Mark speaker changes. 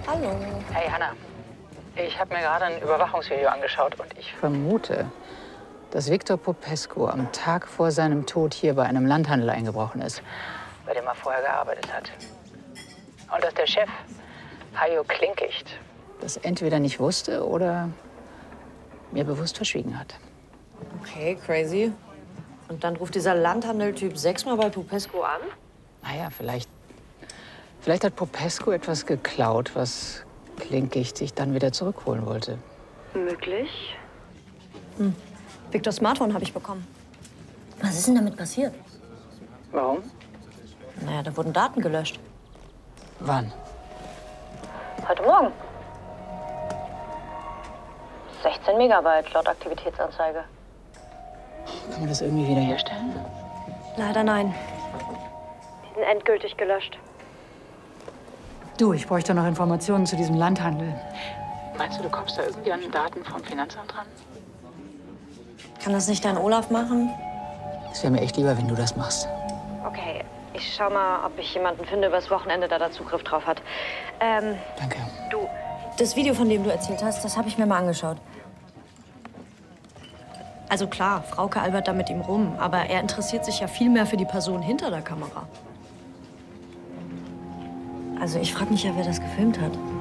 Speaker 1: Hallo.
Speaker 2: Hey, Hanna. Ich habe mir gerade ein Überwachungsvideo angeschaut und ich vermute, dass Victor Popescu am Tag vor seinem Tod hier bei einem Landhandel eingebrochen ist, bei dem er vorher gearbeitet hat. Und dass der Chef, Hajo Klinkicht, das entweder nicht wusste oder mir bewusst verschwiegen hat.
Speaker 1: Okay, crazy. Und dann ruft dieser Landhandeltyp 6-mal bei Popescu an?
Speaker 2: Naja, vielleicht hat Popescu etwas geklaut, was Klinkicht sich dann wieder zurückholen wollte.
Speaker 1: Möglich. Victors Smartphone habe ich bekommen.
Speaker 3: Was ist denn damit passiert?
Speaker 2: Warum?
Speaker 1: Naja, da wurden Daten gelöscht.
Speaker 2: Wann?
Speaker 3: Heute Morgen. 16 Megabyte laut Aktivitätsanzeige.
Speaker 2: Kann man das irgendwie wiederherstellen?
Speaker 1: Leider nein. Die sind endgültig gelöscht.
Speaker 4: Du, ich bräuchte noch Informationen zu diesem Landhandel.
Speaker 2: Meinst du, du kommst da irgendwie an Daten vom Finanzamt ran?
Speaker 1: Kann das nicht dein Olaf machen?
Speaker 2: Es wäre mir echt lieber, wenn du das machst.
Speaker 1: Okay, ich schau mal, ob ich jemanden finde übers Wochenende, der da Zugriff drauf hat.
Speaker 2: Danke.
Speaker 1: Du, das Video, von dem du erzählt hast, das habe ich mir mal angeschaut. Also klar, Frauke albert da mit ihm rum, aber er interessiert sich ja viel mehr für die Person hinter der Kamera. Also ich frage mich ja, wer das gefilmt hat.